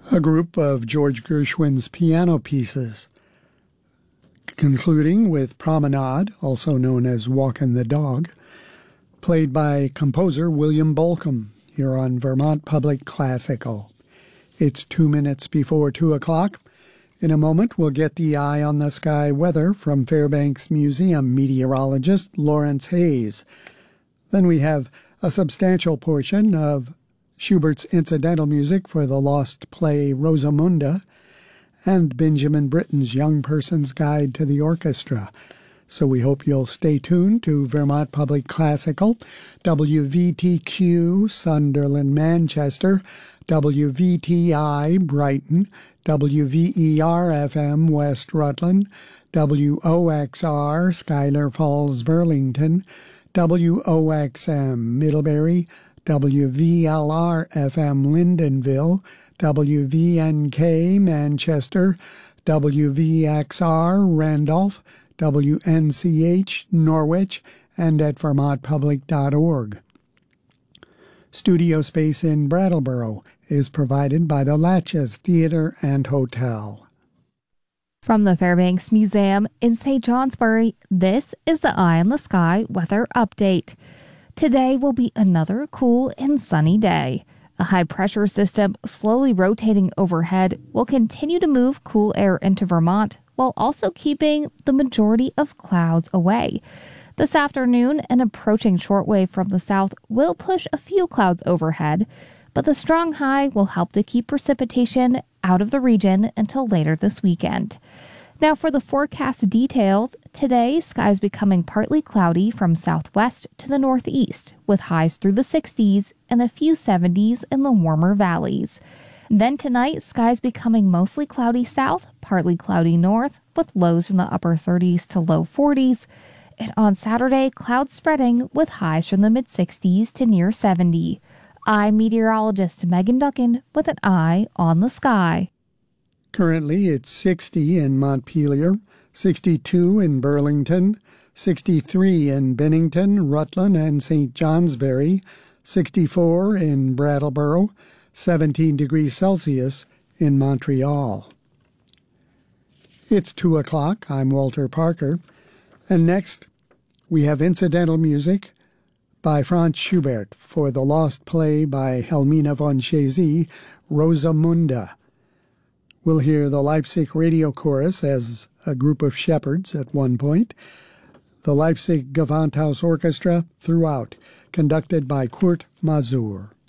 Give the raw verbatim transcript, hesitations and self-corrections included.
a group of George Gershwin's piano pieces, concluding with Promenade, also known as Walkin' the Dog, played by composer William Bolcom here on Vermont Public Classical. It's two minutes before two o'clock. In a moment, we'll get the eye on the sky weather from Fairbanks Museum meteorologist Lawrence Hayes. Then we have a substantial portion of Schubert's incidental music for the lost play Rosamunda and Benjamin Britten's Young Person's Guide to the Orchestra. So we hope you'll stay tuned to Vermont Public Classical, W V T Q Sunderland, Manchester, W V T I Brighton, W V E R F M West Rutland, W O X R Schuyler Falls, Burlington, W O X M Middlebury, W V L R F M Lyndonville, W V N K Manchester, W V X R Randolph, W N C H Norwich, and at vermont public dot org. Studio space in Brattleboro is provided by the Latches Theater and Hotel. From the Fairbanks Museum in Saint Johnsbury, this is the Eye on the Sky weather update. Today will be another cool and sunny day. A high-pressure system slowly rotating overhead will continue to move cool air into Vermont while also keeping the majority of clouds away. This afternoon, an approaching shortwave from the south will push a few clouds overhead, but the strong high will help to keep precipitation out of the region until later this weekend. Now for the forecast details, today skies becoming partly cloudy from southwest to the northeast, with highs through the sixties and a few seventies in the warmer valleys. Then tonight, skies becoming mostly cloudy south, partly cloudy north, with lows from the upper thirties to low forties. And on Saturday, clouds spreading with highs from the mid-sixties to near seventy. I'm meteorologist Megan Duckin with an eye on the sky. Currently, it's sixty in Montpelier, sixty-two in Burlington, sixty-three in Bennington, Rutland, and Saint Johnsbury, sixty-four in Brattleboro, seventeen degrees Celsius in Montreal. It's two o'clock. I'm Walter Parker. And next, we have incidental music by Franz Schubert for the lost play by Helmina von Chezy, Rosamunda. We'll hear the Leipzig Radio Chorus as a group of shepherds at one point, the Leipzig Gewandhaus Orchestra throughout, conducted by Kurt Masur.